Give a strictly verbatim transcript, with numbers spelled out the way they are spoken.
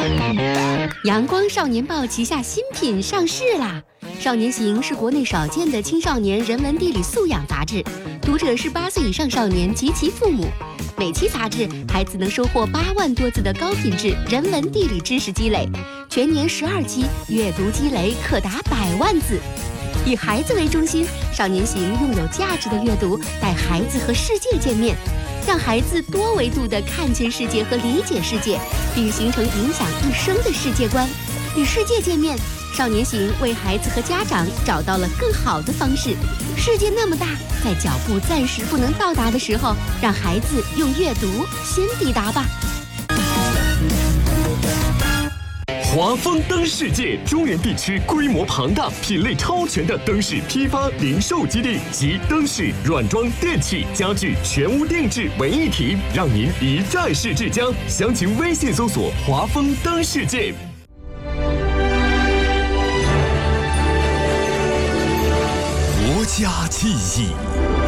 阳光少年报旗下新品上市啦！少年行是国内少见的青少年人文地理素养杂志，读者是八岁以上少年及其父母。每期杂志，孩子能收获八万多字的高品质人文地理知识积累，全年十二期，阅读积累可达百万字。以孩子为中心，少年行用有价值的阅读带孩子和世界见面，让孩子多维度地看见世界和理解世界，并形成影响一生的世界观。与世界见面，少年行为孩子和家长找到了更好的方式。世界那么大，在脚步暂时不能到达的时候，让孩子用阅读先抵达吧。 华丰灯世界中原地区规模庞大、品类超全的灯饰批发零售基地，集灯饰、软装、电器、家具全屋定制为一体，让您一站式至家。详情微信搜索“华丰灯世界”。 国家记忆，